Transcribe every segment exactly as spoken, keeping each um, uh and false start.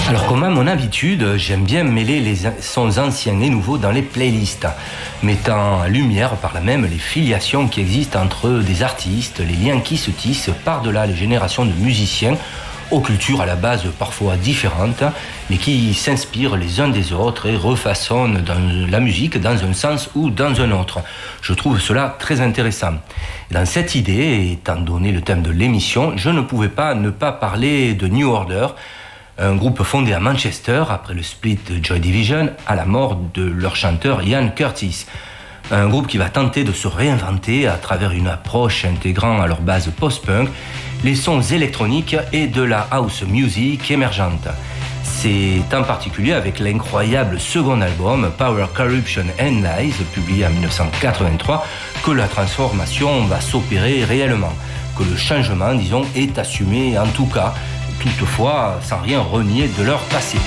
Alors comme à mon habitude, j'aime bien mêler les sons anciens et nouveaux dans les playlists, mettant en lumière par là même les filiations qui existent entre des artistes, les liens qui se tissent par-delà les générations de musiciens, aux cultures à la base parfois différentes, mais qui s'inspirent les uns des autres et refaçonnent dans la musique dans un sens ou dans un autre. Je trouve cela très intéressant. Dans cette idée, étant donné le thème de l'émission, je ne pouvais pas ne pas parler de New Order, un groupe fondé à Manchester après le split de Joy Division à la mort de leur chanteur Ian Curtis. Un groupe qui va tenter de se réinventer à travers une approche intégrant à leur base post-punk les sons électroniques et de la house music émergente. C'est en particulier avec l'incroyable second album Power, Corruption and Lies, publié en dix-neuf cent quatre-vingt-trois, que la transformation va s'opérer réellement, que le changement, disons, est assumé en tout cas, toutefois sans rien renier de leur passé.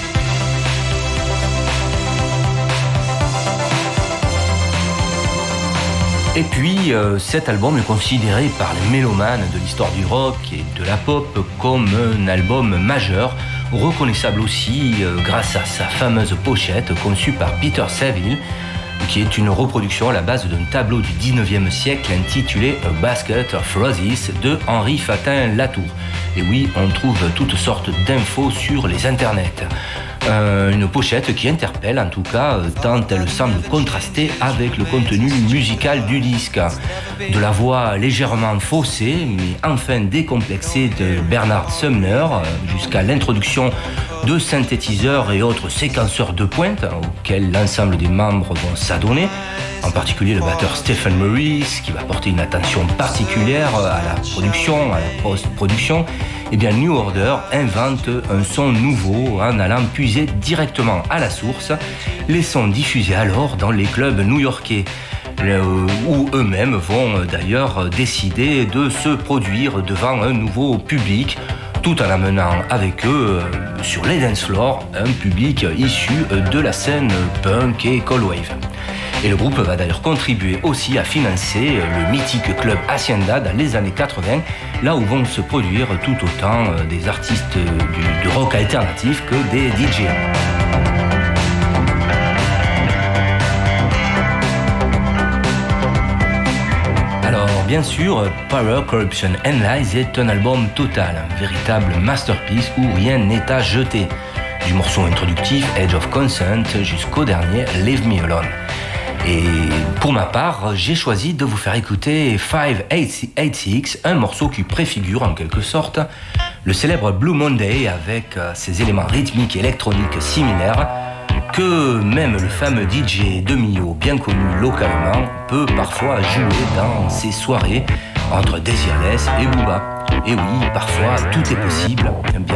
Et puis, euh, cet album est considéré par les mélomanes de l'histoire du rock et de la pop comme un album majeur, reconnaissable aussi euh, grâce à sa fameuse pochette conçue par Peter Saville, qui est une reproduction à la base d'un tableau du dix-neuvième siècle intitulé A Basket of Roses de Henri Fatin-Latour. Et oui, on trouve toutes sortes d'infos sur les internets. Euh, une pochette qui interpelle en tout cas, tant elle semble contraster avec le contenu musical du disque. De la voix légèrement faussée, mais enfin décomplexée de Bernard Sumner, jusqu'à l'introduction de synthétiseurs et autres séquenceurs de pointe auxquels l'ensemble des membres vont s'adonner, en particulier le batteur Stephen Morris qui va porter une attention particulière à la production, à la post-production. Eh bien, New Order invente un son nouveau en allant puiser directement à la source les sons diffusés alors dans les clubs new-yorkais, où eux-mêmes vont d'ailleurs décider de se produire devant un nouveau public, tout en amenant avec eux sur les dance floors un public issu de la scène punk et cold wave. Et le groupe va d'ailleurs contribuer aussi à financer le mythique club Hacienda dans les années quatre-vingts, là où vont se produire tout autant des artistes du, du rock alternatif que des D J. Alors, bien sûr, Power, Corruption and Lies est un album total, un véritable masterpiece où rien n'est à jeter, du morceau introductif Edge of Consent jusqu'au dernier Leave Me Alone. Et pour ma part, j'ai choisi de vous faire écouter five eighty-six, un morceau qui préfigure en quelque sorte le célèbre Blue Monday avec ses éléments rythmiques et électroniques similaires que même le fameux D J de Mio, bien connu localement, peut parfois jouer dans ses soirées entre Desireless et Booba. Et oui, parfois tout est possible, bien